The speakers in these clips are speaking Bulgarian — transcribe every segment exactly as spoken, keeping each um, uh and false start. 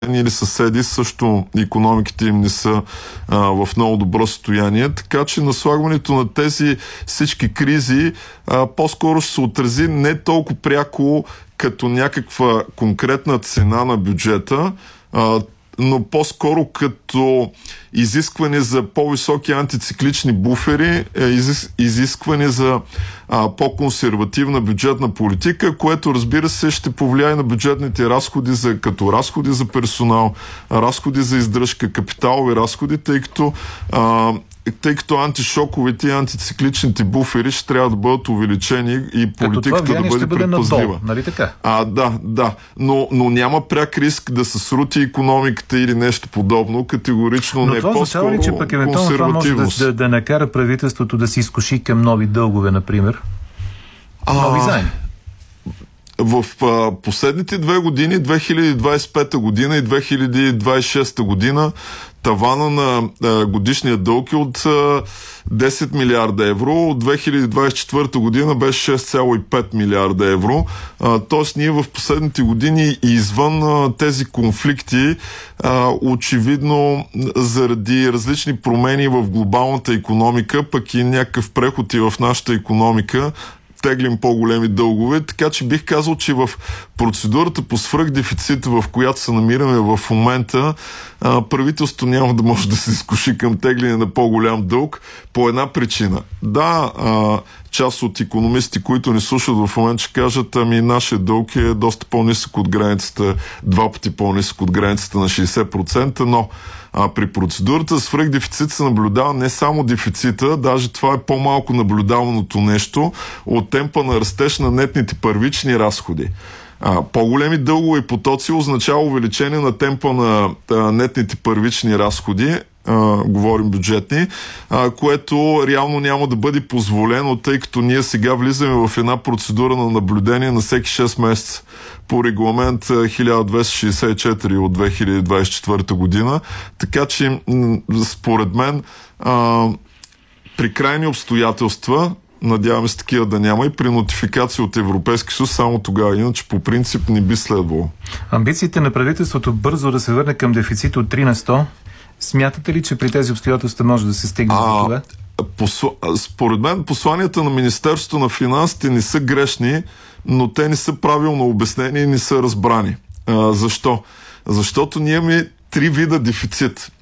или съседи, също икономиките им не са а, в много добро състояние, така че наслагването на тези всички кризи а, по-скоро ще се отрази не толкова пряко като някаква конкретна цена на бюджета, а, но по-скоро като изискване за по-високи антициклични буфери, изискване за а, по-консервативна бюджетна политика, което, разбира се, ще повлияе на бюджетните разходи, за, като разходи за персонал, разходи за издръжка, капиталови разходи, тъй като а, тъй като антишоковите и антицикличните буфери ще трябва да бъдат увеличени и политиката да бъде предпазлива. Нали така? А, да, да. Но, но няма пряк риск да се срути икономиката или нещо подобно. Категорично но не. Това означава ли, че пък евентуално това може да, да, да накара правителството да се изкуши към нови дългове, например? Нови а... заеми? В а, последните две години, две хиляди двадесет и пета година и две хиляди двадесет и шеста година, тавана на а, годишния дълг е от а, десет милиарда евро, от две хиляди двадесет и четвърта година беше шест цяло и пет милиарда евро. А, тоест ние в последните години извън а, тези конфликти, а, очевидно заради различни промени в глобалната икономика, пък и някакъв преход и в нашата икономика, теглим по-големи дългове, така че бих казал, че в процедурата по свръхдефицит, в която се намираме в момента, правителството няма да може да се изкуши към тегляне на по-голям дълг по една причина. Да, част от икономисти, които ни слушат в момента, ще кажат, ами нашия дълг е доста по-нисък от границата, два пъти по-нисък от границата на шейсет процента, но а при процедурата свръхдефицит се наблюдава не само дефицита, даже това е по-малко наблюдаваното нещо от темпа на растеж на нетните първични разходи. А, по-големи дългови потоци означава увеличение на темпа на а, нетните първични разходи, а, говорим бюджетни, а, което реално няма да бъде позволено, тъй като ние сега влизаме в една процедура на наблюдение на всеки шест месеца по регламент хиляда двеста шейсет и четири от две хиляди двадесет и четвърта година. Така че, според мен, а, при крайни обстоятелства, надяваме се такива да няма, и при нотификация от Европейски съюз само тогава, иначе по принцип не би следвало. Амбициите на правителството бързо да се върне към дефицит от три на сто, смятате ли, че при тези обстоятелства може да се стигне до това? Посл... Според мен посланията на Министерството на финансите не са грешни, но те не са правилно обяснени и не са разбрани. А, защо? Защото ние имаме три вида дефицит.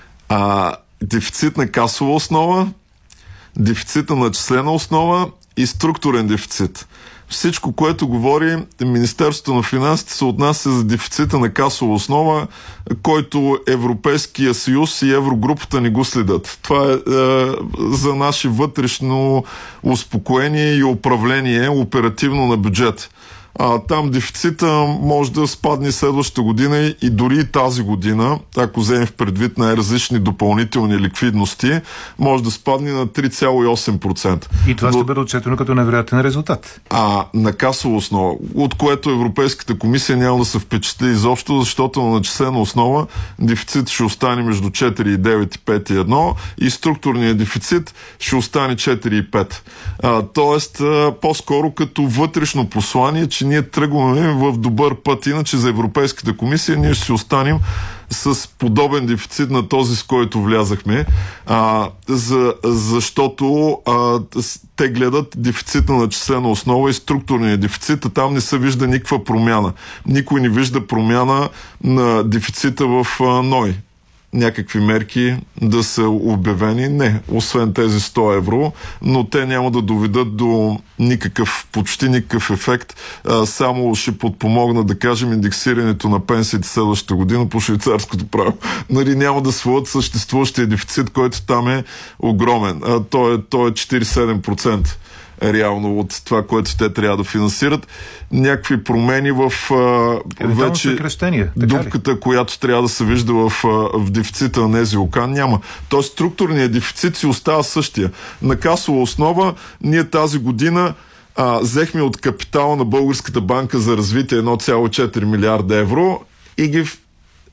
А, дефицит на касова основа, дефицита на числена основа и структурен дефицит. Всичко, което говори Министерството на финансите, се отнася за дефицита на касова основа, който Европейския съюз и Еврогрупата не го следят. Това е, е за наше вътрешно успокоение и управление оперативно на бюджет. А, там дефицита може да спадне следващата година и дори и тази година, ако вземем в предвид най-различни допълнителни ликвидности, може да спадне на три цяло и осем процента. И това Но, ще бъде отчетено като невероятен резултат. А на касова основа, от което Европейската комисия няма да се впечатли изобщо, защото на начислена основа дефицит ще остане между четири и девет и пет и едно и структурният дефицит ще остане четири и пет. А, тоест, а, по-скоро като вътрешно послание, че ние тръгваме в добър път, иначе за Европейската комисия ние ще си останем с подобен дефицит на този, с който влязахме, а, за, защото а, те гледат дефицита на числена основа и структурния дефицит, а там не се вижда никаква промяна. Никой не вижда промяна на дефицита в а, НОИ. Някакви мерки да са обявени, не, освен тези сто евро, но те няма да доведат до никакъв, почти никакъв ефект, а, само ще подпомогнат, да кажем, индексирането на пенсиите следващата година по швейцарското право. Нали, няма да свалят съществуващия дефицит, който там е огромен. А, той, е, той е четиридесет и седем процента. Реално от това, което те трябва да финансират. Някакви промени в а, вече дупката, която трябва да се вижда в, а, в дефицита на НЗОК, няма. Тоест структурният дефицит си остава същия. На касова основа ние тази година а, взехме от капитала на Българската банка за развитие едно цяло и четири милиарда евро и ги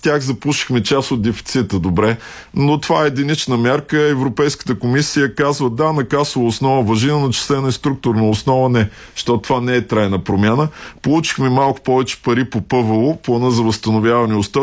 тях запушихме част от дефицита, добре, но това е единична мярка. Европейската комисия казва, да, на касова основа важи, на начислена и структурна основа не, защото това не е трайна промяна. Получихме малко повече пари по ПВУ, плана за възстановяване и устойчивост,